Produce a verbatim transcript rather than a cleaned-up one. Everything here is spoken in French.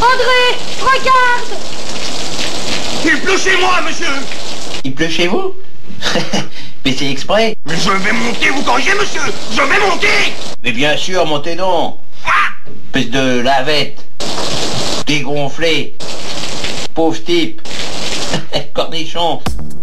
André, regarde! Il pleut chez moi, monsieur! Il pleut chez vous? Mais c'est exprès. Mais je vais monter, vous corrigez, monsieur! Je vais monter! Mais bien sûr, montez donc. Espèce de lavette. Dégonflé. Pauvre type. Cornichon.